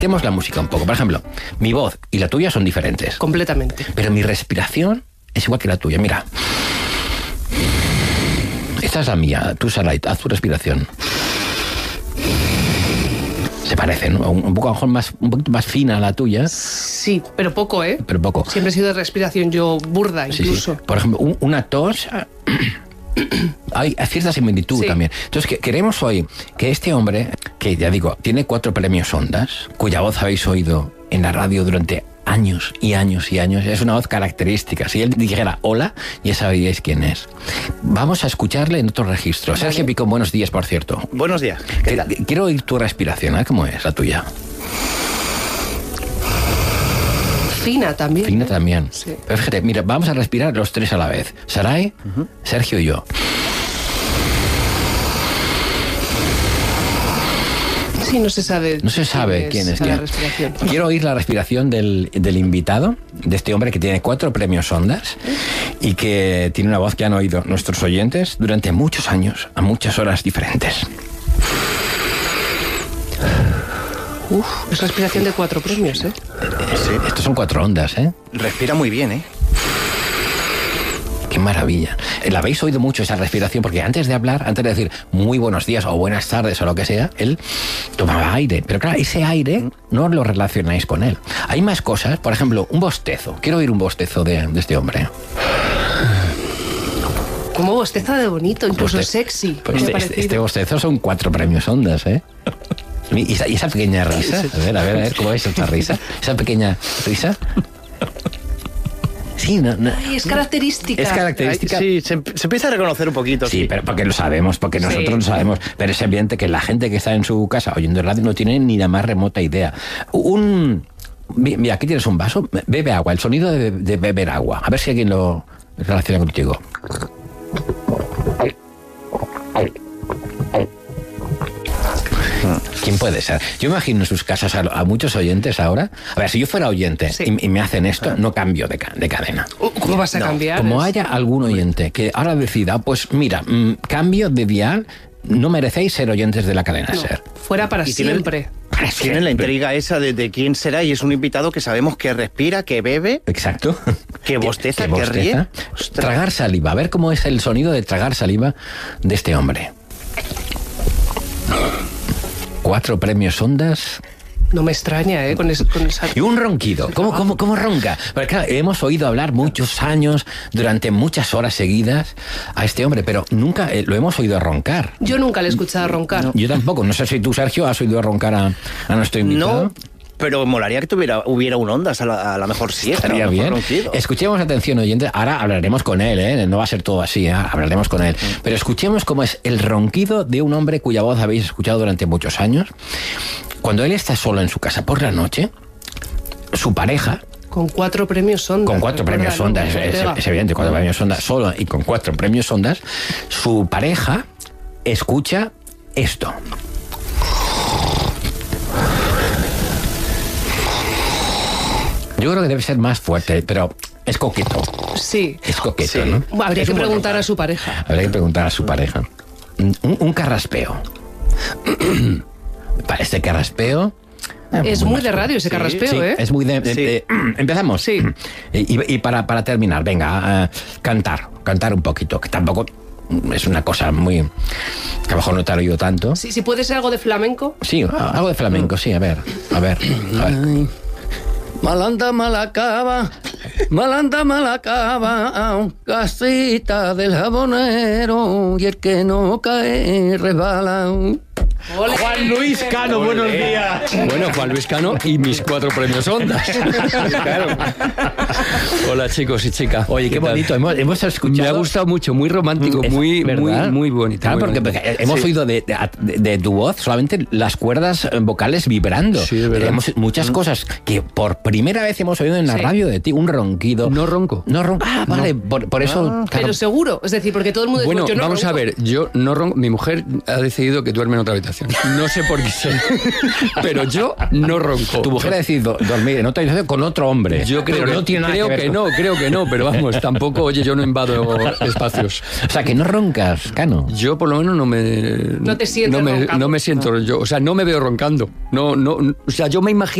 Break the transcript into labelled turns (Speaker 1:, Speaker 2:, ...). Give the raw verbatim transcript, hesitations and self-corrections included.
Speaker 1: Tenemos la música un poco. Por ejemplo, mi voz y la tuya son diferentes.
Speaker 2: Completamente.
Speaker 1: Pero mi respiración es igual que la tuya. Mira. Esta es la mía. Tú, Saray, haz tu respiración. Se parecen, ¿no? Un, un poco a lo mejor más, un poquito más fina a la tuya.
Speaker 2: Sí, pero poco, ¿eh?
Speaker 1: Pero poco.
Speaker 2: Siempre he sido de respiración yo burda, incluso.
Speaker 1: Sí, sí. Por ejemplo, un, una tos... Hay cierta similitud sí. también. Entonces, que, queremos hoy que este hombre, que ya digo, tiene cuatro premios Ondas, cuya voz habéis oído en la radio durante años y años y años, es una voz característica. Si él dijera hola, ya sabríais quién es. Vamos a escucharle en otro registro. Vale. Sergio Picón, buenos días, por cierto.
Speaker 3: Buenos días. ¿Qué tal?
Speaker 1: Quiero oír tu respiración, ¿eh? ¿Cómo es la tuya?
Speaker 2: Fina también.
Speaker 1: Fina
Speaker 2: ¿eh?
Speaker 1: también.
Speaker 2: Sí.
Speaker 1: Pero fíjate, mira, vamos a respirar los tres a la vez. Saray, uh-huh. Sergio y yo.
Speaker 2: Sí, no se sabe.
Speaker 1: No se sabe quién es quién. quién. Quiero oír la respiración del, del invitado, de este hombre que tiene cuatro premios Ondas y que tiene una voz que han oído nuestros oyentes durante muchos años, a muchas horas diferentes.
Speaker 2: Uf, es respiración de cuatro premios, ¿eh?
Speaker 1: Sí, estos son cuatro ondas, ¿eh?
Speaker 3: Respira muy bien, ¿eh?
Speaker 1: ¡Qué maravilla! La habéis oído mucho esa respiración, porque antes de hablar, antes de decir muy buenos días o buenas tardes o lo que sea, él tomaba aire. Pero claro, ese aire no lo relacionáis con él. Hay más cosas, por ejemplo, un bostezo. Quiero oír un bostezo de, de este hombre.
Speaker 2: Como bosteza de bonito, incluso
Speaker 1: Boste-
Speaker 2: sexy.
Speaker 1: Pues este, este bostezo son cuatro premios Ondas, ¿eh? ¿Y esa, y esa pequeña risa? A ver, a ver, a ver, ¿cómo es esta risa? ¿Esa pequeña risa? Sí, no, no.
Speaker 2: Ay, es característica.
Speaker 1: Es característica.
Speaker 3: Sí, se, se empieza a reconocer un poquito.
Speaker 1: Sí,
Speaker 3: sí.
Speaker 1: pero porque lo sabemos, porque
Speaker 2: Sí.
Speaker 1: nosotros lo sabemos. Pero es evidente que la gente que está en su casa oyendo radio no tiene ni la más remota idea. Un... Mira, aquí tienes un vaso. Bebe agua, el sonido de, de beber agua. A ver si alguien lo relaciona contigo. ¿Quién puede ser? Yo imagino en sus casas a, a muchos oyentes ahora. A ver, si yo fuera oyente
Speaker 2: Sí.
Speaker 1: y, y me hacen esto, no cambio de, ca- de cadena.
Speaker 2: ¿Cómo vas a
Speaker 3: No,
Speaker 2: cambiar?
Speaker 1: Como
Speaker 2: Es-
Speaker 1: haya algún oyente que ahora decida, pues mira, mmm, cambio de dial, no merecéis ser oyentes de la cadena
Speaker 2: No,
Speaker 1: SER.
Speaker 2: fuera para
Speaker 3: Y tienen-
Speaker 2: siempre.
Speaker 3: Tienen la intriga esa de, de quién será y es un invitado que sabemos que respira, que bebe,
Speaker 1: Exacto.
Speaker 3: que bosteza, que,
Speaker 1: bosteza.
Speaker 3: ríe. Ostras.
Speaker 1: Tragar saliva. A ver cómo es el sonido de tragar saliva de este hombre. Cuatro premios Ondas.
Speaker 2: No me extraña, ¿eh? Con, es- con esa...
Speaker 1: Y un ronquido. ¿Cómo, cómo, cómo ronca? Porque claro, hemos oído hablar muchos años, durante muchas horas seguidas, a este hombre, pero nunca eh, lo hemos oído roncar.
Speaker 2: Yo nunca le he escuchado roncar.
Speaker 1: Yo tampoco. No sé si tú, Sergio, has oído roncar a, a nuestro invitado.
Speaker 3: No, pero molaría que tuviera, hubiera un Ondas, a la, a la mejor siesta.
Speaker 1: Estaría
Speaker 3: a lo mejor
Speaker 1: bien.
Speaker 3: ronquido.
Speaker 1: Escuchemos, atención, oyentes. Ahora hablaremos con él, ¿eh? No va a ser todo así, ¿eh? Hablaremos con él. Pero escuchemos cómo es el ronquido de un hombre cuya voz habéis escuchado durante muchos años. Cuando él está solo en su casa por la noche, su pareja,
Speaker 2: Con cuatro premios Ondas.
Speaker 1: con cuatro premios
Speaker 2: Recuérdalo,
Speaker 1: Ondas, es,
Speaker 2: Ortega.
Speaker 1: es evidente, cuatro premios Ondas solo y con cuatro premios Ondas, su pareja escucha esto. Yo creo que debe ser más fuerte, pero es coqueto.
Speaker 2: Sí.
Speaker 1: Es coqueto,
Speaker 3: Sí.
Speaker 1: ¿no?
Speaker 2: Bueno, habría
Speaker 3: Es
Speaker 2: que
Speaker 3: un buen
Speaker 2: preguntar
Speaker 3: roncar.
Speaker 2: a su pareja.
Speaker 1: Habría que preguntar a su pareja. Un, un carraspeo. Para este carraspeo...
Speaker 2: Es muy de radio ese carraspeo,
Speaker 1: Sí,
Speaker 2: ¿eh?
Speaker 1: es muy de... de-
Speaker 3: Sí.
Speaker 1: de- empezamos.
Speaker 2: Sí.
Speaker 1: Y, y para, para terminar, venga, eh, cantar. Cantar un poquito, que tampoco es una cosa muy... que a lo mejor no te ha oído tanto.
Speaker 2: Sí, si puede ser algo de flamenco.
Speaker 1: Sí, algo de flamenco, sí, a ver. A ver, a ver.
Speaker 4: Ay, malanda malacaba, malanda malacaba, casita del jabonero, y el que no cae resbala.
Speaker 2: ¡Ole!
Speaker 1: Juan Luis Cano, buenos días.
Speaker 4: Bueno, Juan Luis Cano y mis cuatro premios Ondas. Claro. Hola, chicos y chicas.
Speaker 1: Oye, qué
Speaker 4: tal?
Speaker 1: bonito, hemos, hemos escuchado...
Speaker 4: Me ha gustado mucho, muy romántico,
Speaker 1: Es
Speaker 4: muy, muy,
Speaker 1: verdad.
Speaker 4: muy bonito.
Speaker 1: Claro,
Speaker 4: muy
Speaker 1: porque,
Speaker 4: bonito.
Speaker 1: porque hemos
Speaker 4: Sí.
Speaker 1: oído de, de, de tu voz solamente las cuerdas vocales vibrando.
Speaker 4: Sí, es verdad.
Speaker 1: Pero hemos muchas cosas que por primera vez hemos oído en la
Speaker 2: Sí.
Speaker 1: radio de ti, un ronquido.
Speaker 4: No ronco.
Speaker 1: No ronco. Ah, vale, por, por eso... claro.
Speaker 2: Pero seguro. Es decir, porque todo el mundo
Speaker 4: Bueno,
Speaker 2: dice, yo no
Speaker 4: vamos a
Speaker 2: ronco.
Speaker 4: ver, yo no ronco. Mi mujer ha decidido que duerme en otra habitación. habitación. No sé por qué sé, pero yo no ronco.
Speaker 1: Tu mujer ha decidido dormir en otra habitación con otro hombre.
Speaker 4: Yo creo,
Speaker 1: pero
Speaker 4: que,
Speaker 1: no tiene nada
Speaker 4: creo
Speaker 1: que, ver
Speaker 4: que
Speaker 1: con...
Speaker 4: no, creo que no, pero vamos, tampoco, oye, yo no invado espacios.
Speaker 1: O sea, que no roncas, Cano.
Speaker 4: Yo por lo menos no me...
Speaker 2: No te sientes
Speaker 4: no me,
Speaker 2: roncando.
Speaker 4: no me siento, yo, o sea, no me veo roncando. No, no, o sea, yo me imagino